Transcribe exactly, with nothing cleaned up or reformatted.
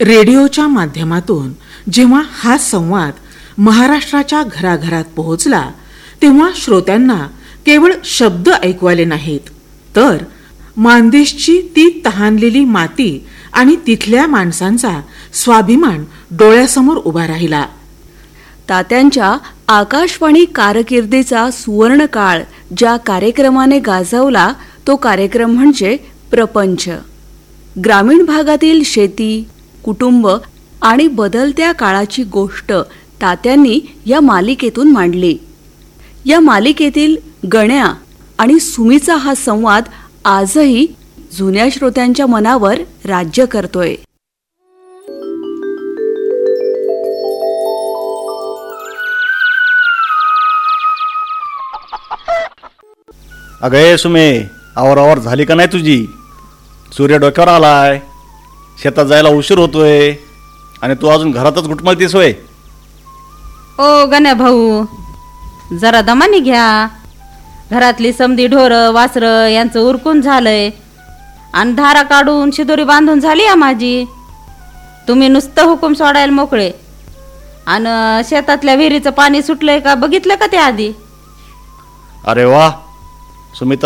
रेडिओच्या माध्यमातून जेव्हा हा संवाद महाराष्ट्राच्या घराघरात पोहोचला तेव्हा श्रोत्यांना केवळ शब्द ऐकू आले नाहीत, तर मानदेशची ती तहानलेली माती आणि तिथल्या माणसांचा स्वाभिमान डोळ्यासमोर उभा राहिला. तात्यांच्या आकाशवाणी कारकिर्दीचा सुवर्ण काळ ज्या कार्यक्रमाने गाजवला तो कार्यक्रम म्हणजे प्रपंच. ग्रामीण भागातील शेती, कुटुंब आणि बदलत्या काळाची गोष्ट तात्यांनी या मालिकेतून मांडली. या मालिकेतील गण्या आणि सुमीचा हा संवाद आजही जुन्या श्रोत्यांच्या मनावर राज्य करतोय. अगं सुमे, आवर आवर झाली का नाही तुझी? सूर्य डोक्यावर आलाय, शेतात जायला उशीर होतोय आणि तू अजून घरातच घुटमळतीस होय. ओ गण्या भाऊ, जरा दमानी घ्या. घरातली समधी ढोरं वासरं यांचं उरकून झालंय आणि धारा काढून शिदोरी बांधून झाली आहे माझी. तुम्ही नुसतं हुकूम सोडायला मोकळे. आणि शेतातल्या विहिरीचं पाणी सुटलंय का बघितलं का ते आधी? अरे वा सुमिता,